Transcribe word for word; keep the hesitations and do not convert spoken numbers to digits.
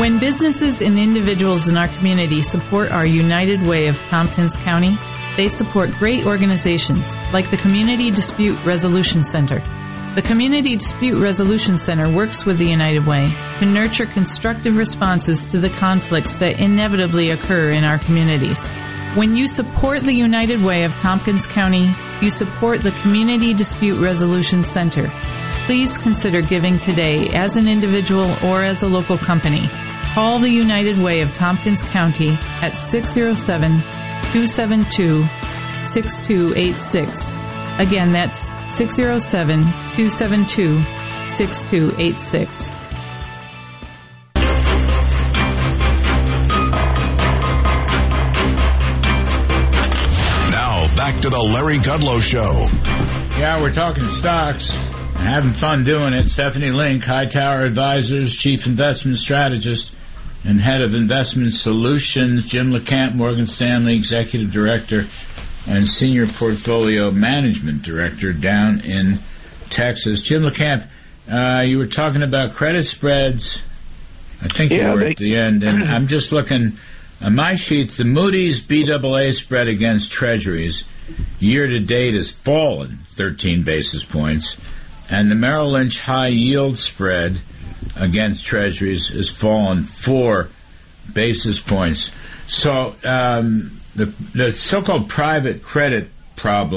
When businesses and individuals in our community support our United Way of Tompkins County, they support great organizations like the Community Dispute Resolution Center. The Community Dispute Resolution Center works with the United Way to nurture constructive responses to the conflicts that inevitably occur in our communities. When you support the United Way of Tompkins County, you support the Community Dispute Resolution Center. Please consider giving today as an individual or as a local company. Call the United Way of Tompkins County at six oh seven, two seven two, six two eight six. Again, that's six oh seven, two seven two, six two eight six. Now, back to the Larry Kudlow Show. Yeah, we're talking stocks. Having fun doing it. Stephanie Link, Hightower Advisors, Chief Investment Strategist and Head of Investment Solutions. Jim LeCamp, Morgan Stanley, Executive Director and Senior Portfolio Management Director down in Texas. Jim LeCamp, uh, you were talking about credit spreads. I think yeah, you were they, at the end. And I'm just looking on my sheets. The Moody's B double A spread against Treasuries year-to-date has fallen thirteen basis points. And the Merrill Lynch high yield spread against Treasuries has fallen four basis points. So um, the, the so-called private credit problem